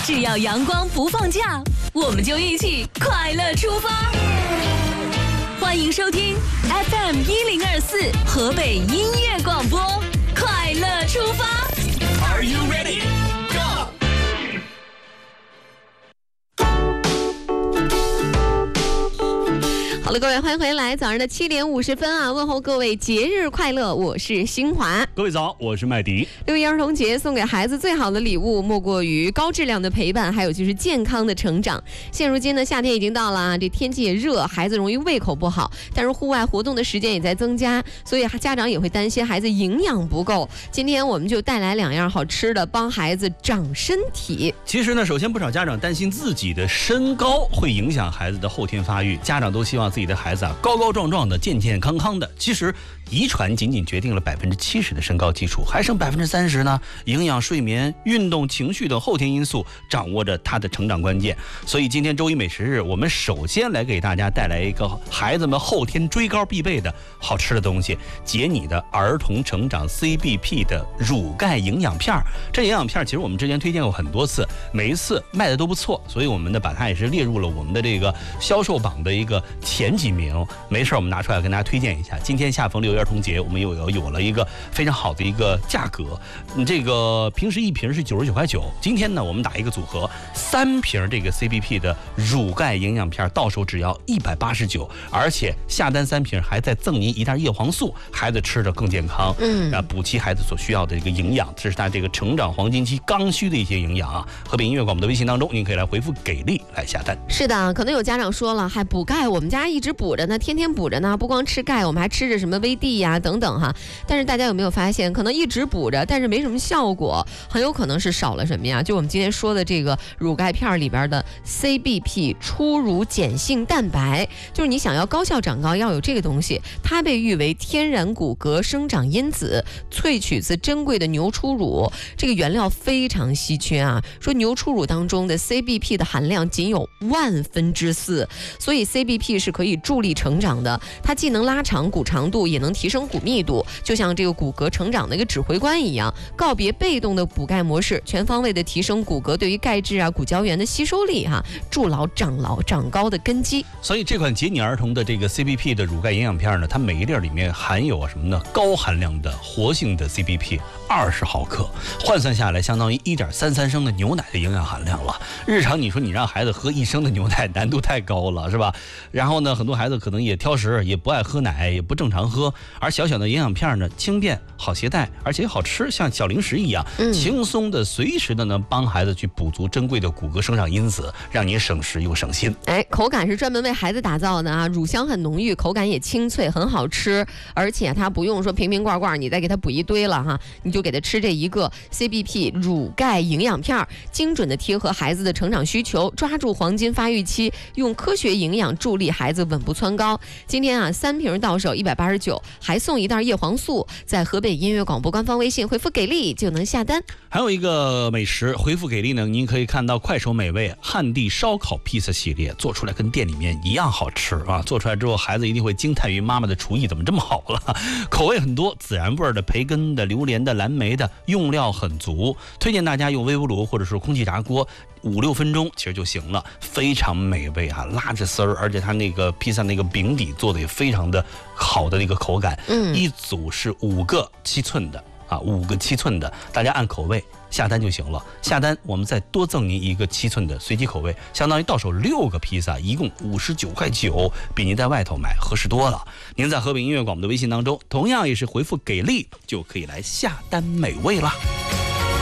只要阳光不放假，我们就一起快乐出发。欢迎收听 FM1024 河北音乐广播，快乐出发。 Are you ready? Go! 好了，各位，欢迎回来，早上的7点50分啊！问候各位节日快乐，我是新华。 各位早，我是麦迪。 6一儿童节送给孩子最好的礼物，莫过于高质量的陪伴，还有就是健康的成长。现如今呢，夏天已经到了啊，这天气也热，孩子容易胃口不好，但是户外活动的时间也在增加，所以家长也会担心孩子营养不够。今天我们就带来2样好吃的，帮孩子长身体。 其实呢，首先不少家长担心自己的身高会影响孩子的后天发育，家长都希望自己的孩子高高壮壮的、健健康康的。其实遗传仅仅决定了70%的身高基础，还剩30%呢。营养、睡眠、运动、情绪等后天因素掌握着他的成长关键。所以今天周一美食日，我们首先来给大家带来一个孩子们后天追高必备的好吃的东西——解你的儿童成长 CBP 的乳钙营养片。这营养片其实我们之前推荐过很多次，每一次卖的都不错，所以我们呢把它也是列入了我们的这个销售榜的一个前几名。没事，我们拿出来跟大家推荐一下。今天恰逢6一儿童节，我们有了一个非常好的一个价格。这个平时一瓶是99.9块，今天呢我们打一个组合，3瓶这个 CBP 的乳钙营养片到手只要189，而且下单3瓶还再赠您1袋叶黄素，孩子吃的更健康，补齐孩子所需要的这个营养，这是他这个成长黄金期刚需的一些营养啊。河北音乐广播的微信当中，您可以来回复给力来下单。 是的，可能有家长说了，还补钙，我们家一直补着呢，天天补着呢，不光吃钙，我们还吃着什么维 D 呀等等哈。但是大家有没有发现，可能一直补着，但是没什么效果，很有可能是少了什么呀？就我们今天说的这个乳钙片里边的 CBP 初乳碱性蛋白，就是你想要高效长高要有这个东西，它被誉为天然骨骼生长因子，萃取自珍贵的牛初乳，这个原料非常稀缺啊。说牛初乳当中的 CBP 的含量仅有4/1000，所以 CBP 是可以助力成长的，它既能拉长骨长度，也能提升骨密度，就像这个骨骼成长的一个指挥官一样，告别被动的补钙模式，全方位的提升骨骼对于钙质啊、骨胶原的吸收力哈，筑牢长高的根基。 所以这款解你儿童的这个 CBP 的乳钙营养片呢，它每一粒里面含有什么呢？高含量的活性的 CBP 20毫克，换算下来相当于1.33升的牛奶的营养含量了。日常你说你让孩子喝1升的牛奶，难度太高了，是吧？然后呢，很多孩子可能也挑食，也不爱喝奶，也不正常喝。而小小的营养片呢，轻便好携带，而且好吃，像小零食一样，轻松的随时的呢帮孩子去补足珍贵的骨骼生长因子，让你省时又省心。 口感是专门为孩子打造的啊，乳香很浓郁，口感也清脆，很好吃，而且它不用说瓶罐你再给它补一堆了哈，你就给它吃这一个 CBP 乳钙营养片，精准的贴合孩子的成长需求，抓住黄金发育期，用科学营养助力孩子稳步蹿高。今天啊，3瓶到手189，还送1袋叶黄素，在河北音乐广播官方微信回复给力就能下单。 还有一个美食，回复给力呢，您可以看到快手美味汉地烧烤披萨系列，做出来跟店里面一样好吃啊！做出来之后，孩子一定会惊叹于妈妈的厨艺怎么这么好了。口味很多，孜然味的、培根的、榴莲的、蓝莓的，用料很足。推荐大家用微波炉或者是空气炸锅5-6分钟其实就行了，非常美味啊，拉着丝儿，而且它那个披萨那个饼底做的也非常的好的那个口感。一组是5个7寸的啊，5个7寸的，大家按口味下单就行了。下单我们再多赠您1个7寸的随机口味，相当于到手6个披萨，一共59.9块，比您在外头买合适多了。您在河北音乐广播的微信当中，同样也是回复给力就可以来下单美味啦。